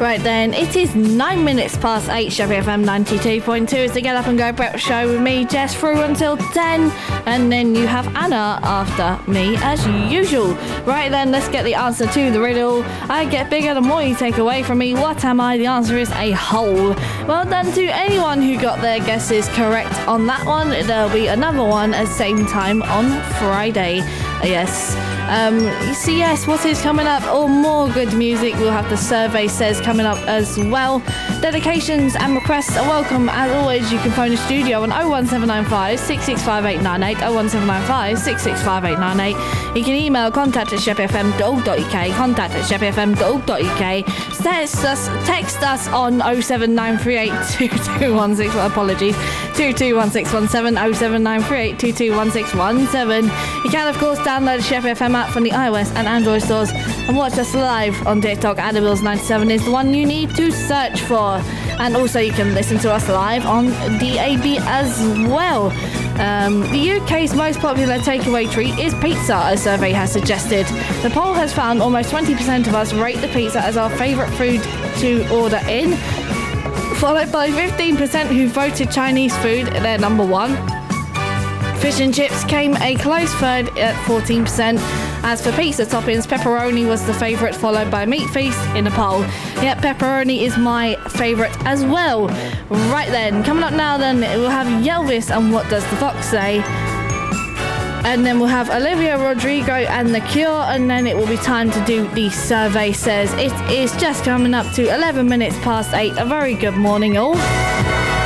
Right then, it is 9 minutes past 8. Sheppy FM 92.2 is the Get Up and Go breakfast show with me, Jess, through until 10. And then you have Anna after me, as usual. Right then, let's get the answer to the riddle. I get bigger the more you take away from me. What am I? The answer is a hole. Well done to anyone who got their guesses correct on that one. There'll be another one at the same time on Friday. Yes. You see, yes, what is coming up? Or more good music. We'll have the survey says coming up as well. Dedications and requests are welcome. As always, you can phone the studio on 01795 665898, 01795 665898. You can email contact@sheppyfm.org.uk, contact@sheppyfm.org.uk. Text us on 079382216. Apologies, 221617, 07938221617. You can, of course, download the Sheppy FM app from the iOS and Android stores and watch us live on TikTok. Adamills97 is the one you need to search for. And also you can listen to us live on DAB as well. The UK's most popular takeaway treat is pizza, a survey has suggested. The poll has found almost 20% of us rate the pizza as our favourite food to order in, followed by 15% who voted Chinese food their number one. Fish and chips came a close third at 14%. As for pizza toppings, pepperoni was the favourite, followed by meat feast in a poll. Yep, pepperoni is my favourite as well. Right then, coming up now then, we'll have Yelvis and What Does the Fox Say? And then we'll have Olivia Rodrigo and The Cure, and then it will be time to do the survey says. It is just coming up to 11 minutes past 8. A very good morning all.